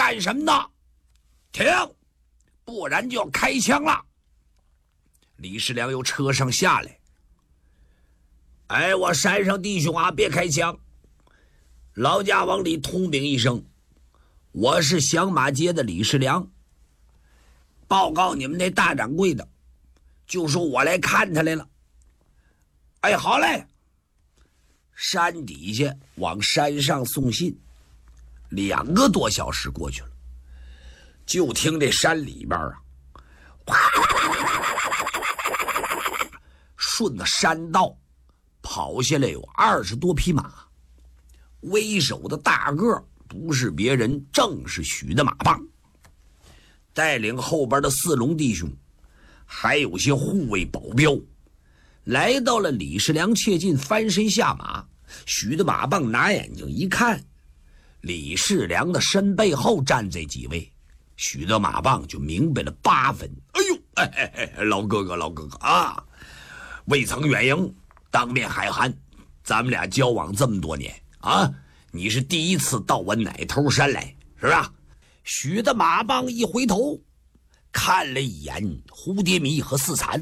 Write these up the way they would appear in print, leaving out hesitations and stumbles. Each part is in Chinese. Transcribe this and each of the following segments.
干什么呢？停，不然就要开枪了。李世良由车上下来，哎，我山上弟兄啊，别开枪！老家往里通禀一声，我是响马街的李世良，报告你们那大掌柜的，就说我来看他来了。哎，好嘞。山底下往山上送信，2个多小时过去了，就听这山里边啊，顺着山道跑下来有20多匹马，为首的大个不是别人，正是许的马棒，带领后边的4龙弟兄，还有些护卫保镖，来到了李世良切近，翻身下马。许的马棒拿眼睛一看，李世良的身背后站这几位，许的马棒就明白了8分。哎呦，老哥哥啊，未曾远迎，当面海涵，咱们俩交往这么多年啊，你是第一次到我奶头山来，是吧？许的马棒一回头，看了一眼蝴蝶迷和四残，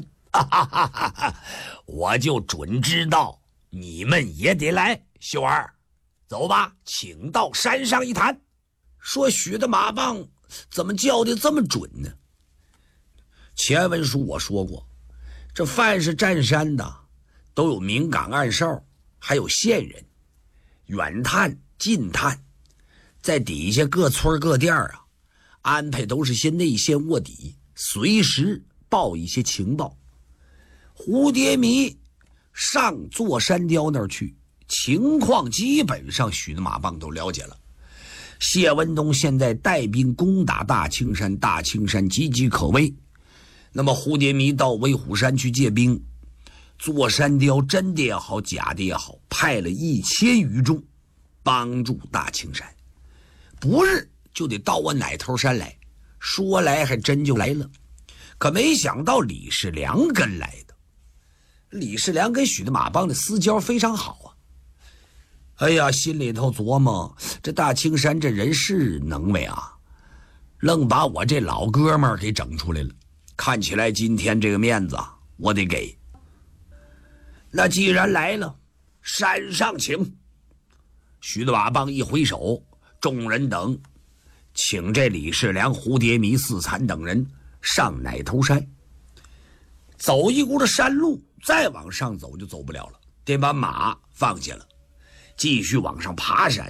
我就准知道你们也得来。秀儿，走吧，请到山上一谈。说许的马棒怎么叫的这么准呢？前文书我说过，这凡是占山的都有明岗暗哨，还有线人，远探近探，在底下各村各店啊，安排都是些内线卧底，随时报一些情报。蝴蝶迷上座山雕那儿去，情况基本上许的马棒都了解了。谢文东现在带兵攻打大青山，大青山岌岌可危。那么蝴蝶迷到威虎山去借兵，座山雕真的也好，假的也好，派了1000余众帮助大青山，不日就得到我奶头山来。说来还真就来了，可没想到李世良跟来的。李世良跟许的马棒的私交非常好啊。哎呀，心里头琢磨，这大青山这人是能为啊，愣把我这老哥们儿给整出来了。看起来今天这个面子我得给。那既然来了，山上请。许的马棒一挥手，众人等请这李世良、蝴蝶迷、四残等人上奶头山。走一股的山路，再往上走就走不了了，得把马放下了，继续往上爬山。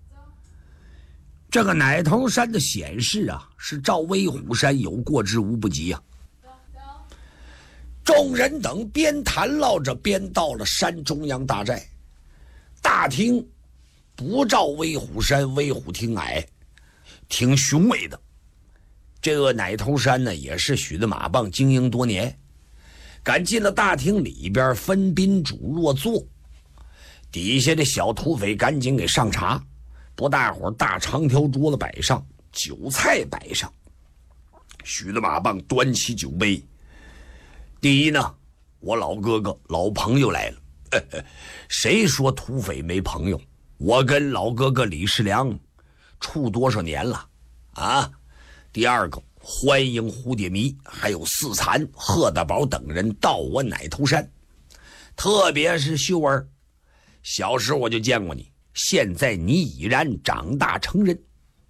这个奶头山的显示啊，是照威虎山有过之无不及啊。众人等边谈唠着，边到了山中央大寨。大厅不照威虎山，威虎厅矮，挺雄伟的。这个奶头山呢，也是许的马棒经营多年。赶进了大厅里边，分宾主落座，底下的小土匪赶紧给上茶，不大会儿大长条桌子摆上，酒菜摆上。许的马棒端起酒杯，第一呢，我老哥哥老朋友来了，谁说土匪没朋友？我跟老哥哥李世良处多少年了啊？第二个，欢迎蝴蝶迷还有四残、贺大宝等人到我奶头山。特别是秀儿，小时候我就见过你，现在你已然长大成人。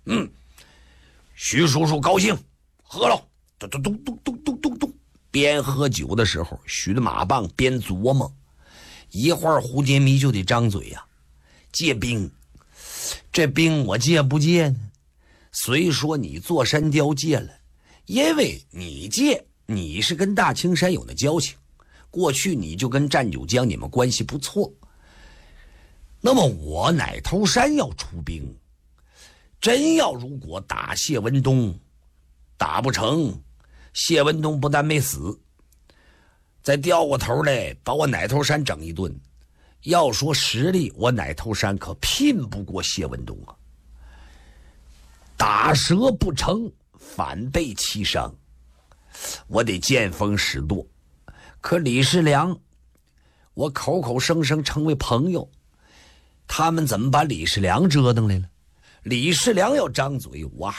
徐叔叔高兴，喝喽！咚咚咚咚咚咚咚。边喝酒的时候，许的马棒边琢磨，一会儿蝴蝶迷就得张嘴呀，借兵。这兵我借不借呢？虽说你座山雕借了，因为你借，你是跟大青山有那交情，过去你就跟战九江你们关系不错。那么我奶头山要出兵，真要如果打谢文东，打不成，谢文东不但没死，再掉过头来把我奶头山整一顿。要说实力，我奶头山可拼不过谢文东啊。打折不成，反被欺伤，我得见风使舵。可李世良，我口口声声成为朋友，他们怎么把李世良折腾来了？李世良要张嘴，我